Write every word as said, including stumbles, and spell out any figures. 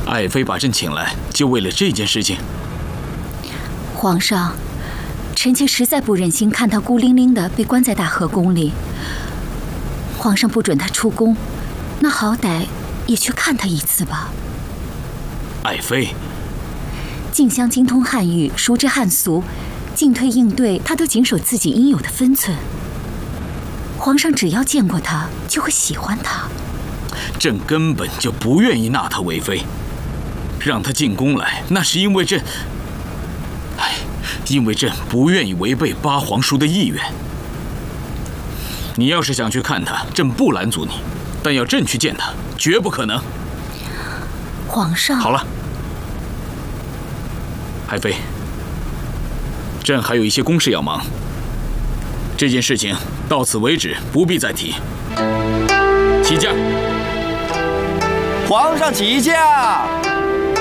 爱妃把朕请来，就为了这件事情。 皇上，臣妾实在不忍心看她孤零零的被关在大和宫里。皇上不准她出宫，那好歹也去看她一次吧。 爱妃， 静香精通汉语，熟知汉俗，进退应对，她都谨守自己应有的分寸。皇上只要见过她，就会喜欢她。 朕根本就不愿意纳她为妃，让她进宫来，那是因为朕，哎，因为朕不愿意违背八皇叔的意愿。你要是想去看她，朕不拦阻你，但要朕去见她，绝不可能。 皇上， 好了，爱妃，朕还有一些公事要忙，这件事情到此为止，不必再提。起驾。 皇上起驾。